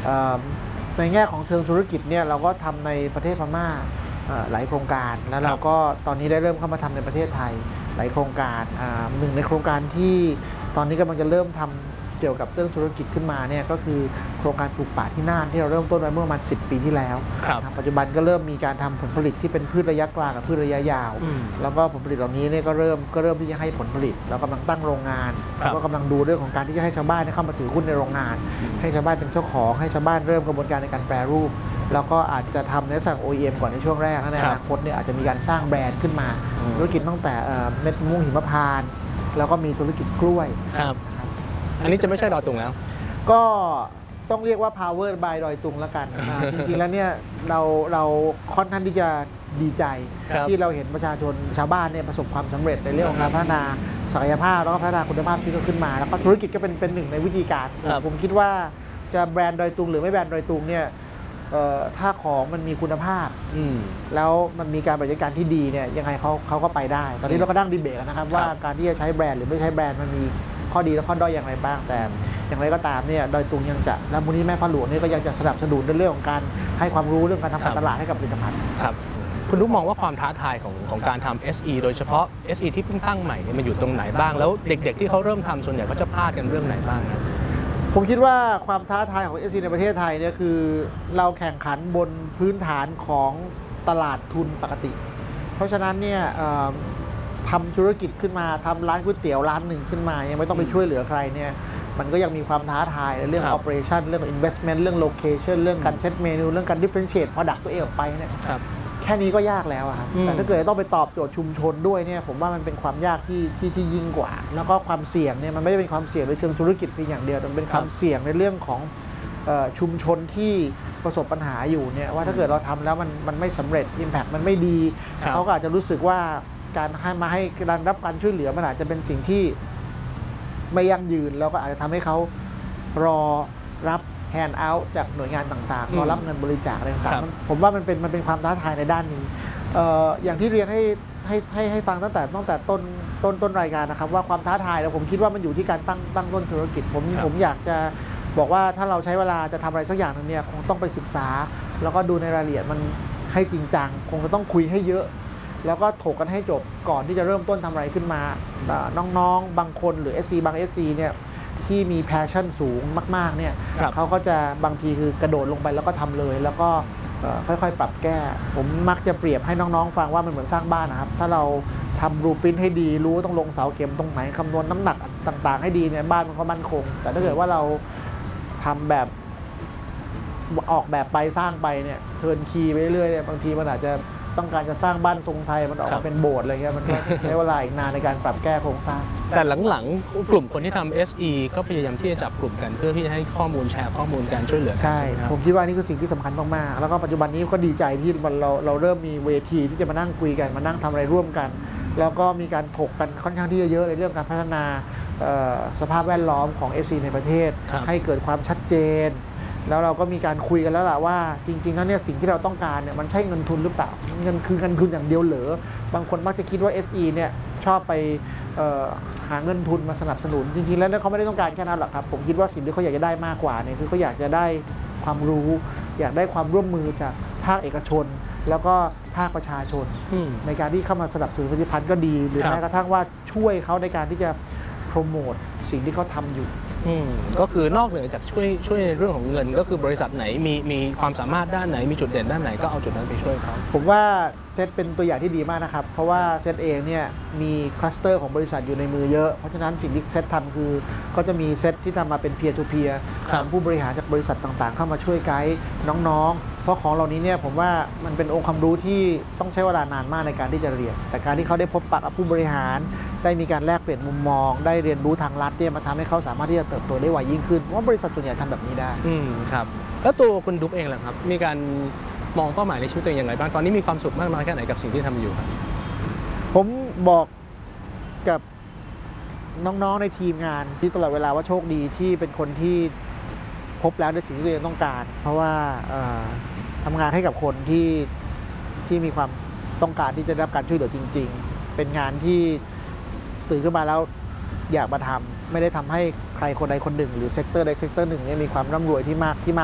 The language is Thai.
ในแง่ของเชิงธุรกิจเนี่ยเราก็ทำในประเทศพม่าหลายโครงการแล้วเราก็ตอนนี้ได้เริ่มเข้ามาทำในประเทศไทยหลายโครงการหนึ่งในโครงการที่ตอนนี้กำลังจะเริ่มทำเกี่ยวกับเรื่องธุรกิจขึ้นมาเนี่ยก็คือโครงการปลูกป่าที่น่านที่เราเริ่มต้นไว้เมื่อประมาณ10 ปีที่แล้วปัจจุบันก็เริ่มมีการทำผลผลิตที่เป็นพืชระยะกลางกับพืชระยะยาวแล้วก็ผลผลิตเหล่านี้เนี่ยก็เริ่มที่จะให้ผลผลิตเรากำลังตั้งโรงงานแล้วก็กำลังดูเรื่องของการที่จะให้ชาวบ้านเข้ามาถือหุ้นในโรงงานให้ชาวบ้านเป็นเจ้าของให้ชาวบ้านเริ่มกระบวนการในการแปรรูปแล้วก็อาจจะทำในสั่ง OEM ก่อนในช่วงแรกในอนาคตเนี่ยอาจจะมีการสร้างแบรนด์ขึ้นมาธุรกิจตั้งแต่เม็ดมะม่วงหิมพานต์แล้วก็มีธุรกิจกล้วยอันนี้จะไม่ใช่ดอยตุงแล้วก็ต้องเรียกว่า power by ดอยตุงแล้วกันจริงๆแล้วเนี่ยเราค่อนข้างที่จะดีใจที่เราเห็นประชาชนชาวบ้านเนี่ยประสบความสำเร็จในเรื่องของการพัฒนาศักยภาพแล้วก็พัฒนาคุณภาพชีวิตขึ้นมาแล้วก็ธุรกิจก็เป็นหนึ่งในวิธีการผมคิดว่าจะแบรนด์ดอยตุงหรือไม่แบรนด์ดอยตุงเนี่ยถ้าของมันมีคุณภาพแล้วมันมีการบริการที่ดีเนี่ยยังไงเขาก็ไปได้ตอนนี้เราก็นั่งดีเบตกันนะครับว่าการที่จะใช้แบรนด์หรือไม่ใช้แบรนด์มันมีข้อดีและข้อด้อยอย่างไรบ้างแต่อย่างไรก็ตามเนี่ยดอยตุงยังจะและมูลนิธิแม่พระหลวงนี่ก็ยังจะสนับสนุนในเรื่องของการให้ความรู้เรื่องการทำการตลาดให้กับผลิตภัณฑ์ครับคุณรู้มองว่าความท้าทายของการทำ SE โดยเฉพาะ SE ที่เพิ่งตั้งใหม่มันอยู่ตรงไหนบ้างแล้วเด็กๆที่เขาเริ่มทำส่วนใหญ่เขาจะพลาดกันเรื่องไหนบ้างผมคิดว่าความท้าทายของ SE ในประเทศไทยเนี่ยคือเราแข่งขันบนพื้นฐานของตลาดทุนปกติเพราะฉะนั้นเนี่ยทำธุรกิจขึ้นมาทำร้านก๋วยเตี๋ยวร้านหนึ่งขึ้นมายังไม่ต้องไปช่วยเหลือใครเนี่ยมันก็ยังมีความท้าทายในเรื่อง operation เรื่อง investment เรื่อง location เรื่องการเซตเมนูเรื่องการ differentiate product ตัวเองออกไปเนี่ยแค่นี้ก็ยากแล้วครับแต่ถ้าเกิดต้องไปตอบโจทย์ชุมชนด้วยเนี่ยผมว่ามันเป็นความยากที่ยิ่งกว่าแล้วก็ความเสี่ยงเนี่ยมันไม่ได้เป็นความเสี่ยงในเชิงธุรกิจเพียงอย่างเดียวมันเป็นความเสี่ยงในเรื่องของชุมชนที่ประสบปัญหาอยู่เนี่ยว่าถ้าเกิดเราทำแล้วมันไม่สำเร็จ impact มันไม่ดีเขาก็อาจจะรู้สึกว่าการให้การรับการช่วยเหลือมันอาจจะเป็นสิ่งที่ไม่ยั่งยืนแล้วก็อาจจะทำให้เขารอรับแฮนด์เอาท์จากหน่วยงานต่างๆรอรับเงินบริจาคอะไรต่างๆผมว่ามันเป็นความท้าทายในด้านนี้อย่างที่เรียนให้ฟังตั้งแต่ต้นรายการนะครับว่าความท้าทายแล้วผมคิดว่ามันอยู่ที่การตั้งต้นธุรกิจผมอยากจะบอกว่าถ้าเราใช้เวลาจะทำอะไรสักอย่างนึงเนี่ยคงต้องไปศึกษาแล้วก็ดูในรายละเอียดมันให้จริงจังคงจะต้องคุยให้เยอะแล้วก็ถกกันให้จบก่อนที่จะเริ่มต้นทำอะไรขึ้นมาน้องๆบางคนหรือ SC บาง SC เนี่ยที่มี passion สูงมากๆเนี่ยเขาก็จะบางทีคือกระโดดลงไปแล้วก็ทำเลยแล้วก็ค่อยๆปรับแก้ผมมักจะเปรียบให้น้องๆฟังว่ามันเหมือนสร้างบ้านนะครับถ้าเราทำบลูพรินท์ให้ดีรู้ต้องลงเสาเข็มตรงไหนคำนวณน้ำหนักต่างๆให้ดีเนี่ยบ้านมันก็มั่นคงแต่ถ้าเกิดว่าเราทำแบบออกแบบไปสร้างไปเนี่ยเทิร์นคีย์ไปเรื่อยๆบางทีมันอาจจะต้องการจะสร้างบ้านทรงไทยมันออกมาเป็นโบสถ์อะไรเงี้ยมันก็ใช้เวลาอีกนานในการปรับแก้โครงสร้างแต่หลังๆกลุ่มคนที่ทำ SE ก็พยายามที่จะจับกลุ่มกันเพื่อที่จะให้ข้อมูลแชร์ข้อมูลการช่วยเหลือใช่ผมคิดว่านี่คือสิ่งที่สำคัญมากๆแล้วก็ปัจจุบันนี้ก็ดีใจที่เราเริ่มมีเวทีที่จะมานั่งคุยกันมานั่งทำอะไรร่วมกันแล้วก็มีการถกกันค่อนข้างที่จะเยอะในเรื่องการพัฒนาสภาพแวดล้อมของ SE ในประเทศให้เกิดความชัดเจนแล้วเราก็มีการคุยกันแล้วล่ะว่าจริงๆแล้วเนี่ยสิ่งที่เราต้องการเนี่ยมันใช่เงินทุนหรือเปล่าเงินคือเงินทุนอย่างเดียวเหรอบางคนมักจะคิดว่า SE เนี่ยชอบไปหาเงินทุนมาสนับสนุนจริงๆแล้วเขาไม่ได้ต้องการแค่นั้นหรอกครับผมคิดว่าสิ่งที่เขาอยากจะได้มากกว่าเนี่ยคือเขาอยากจะได้ความรู้อยากได้ความร่วมมือจากภาคเอกชนแล้วก็ภาคประชาชนในการที่เข้ามาสนับสนุนผลิตภัณฑ์ก็ดีหรือแม้กระทั่งว่าช่วยเขาในการที่จะโปรโมทสิ่งที่เขาทำอยู่ก็คือนอกเหนือจากช่วยในเรื่องของเงินก็คือบริษัทไหนมีความสามารถด้านไหนมีจุดเด่นด้านไหนก็เอาจุดนั้นไปช่วยเขาผมว่าเซตเป็นตัวอย่างที่ดีมากนะครับเพราะว่าเซตเองเนี่ยมีคลัสเตอร์ของบริษัทอยู่ในมือเยอะเพราะฉะนั้นสิ่งที่เซตทำคือก็จะมีเซตที่ทำมาเป็น peer to peer ผู้บริหารจากบริษัทต่างๆเข้ามาช่วยไกด์น้องๆเพราะของเหล่านี้เนี่ยผมว่ามันเป็นองค์ความรู้ที่ต้องใช้เวลานานมากในการที่จะเรียนแต่การที่เขาได้พบปะกับผู้บริหารได้มีการแลกเปลี่ยนมุมมองได้เรียนรู้ทางลัดเนี่ยมาทำให้เขาสามารถที่จะเติบโตได้ไวยิ่งขึ้นเพราะว่าบริษัทส่วนใหญ่ทำแบบนี้ได้ครับแล้วตัวคุณดุ๊กเองล่ะครับมีการมองเป้าหมายในชีวิตตัวเองอย่างไรบ้างตอนนี้มีความสุขมากน้อยแค่ไหนกับสิ่งที่ทำอยู่ครับผมบอกกับน้องๆในทีมงานที่ตลอดเวลาว่าโชคดีที่เป็นคนที่พบแล้วในสิ่งที่ตัวเองต้องการเพราะว่าทำงานให้กับคนที่มีความต้องการที่จะได้รับการช่วยเหลือจริงๆเป็นงานที่ตื่นขึ้นมาแล้วอยากมาทำไม่ได้ทำให้ใครคนใดคนหนึ่งหรือเซกเตอร์ใดเซกเตอร์หนึ่งมีความร่ำรวยที่มาก